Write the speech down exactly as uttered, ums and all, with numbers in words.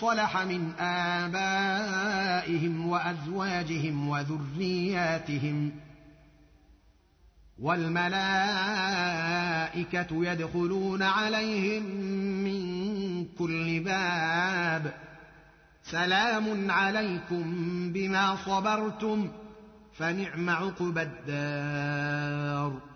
صلح من آبائهم وأزواجهم وذرياتهم والملائكة يدخلون عليهم من كل باب سلام عليكم بما صبرتم فنعم عقبى الدار.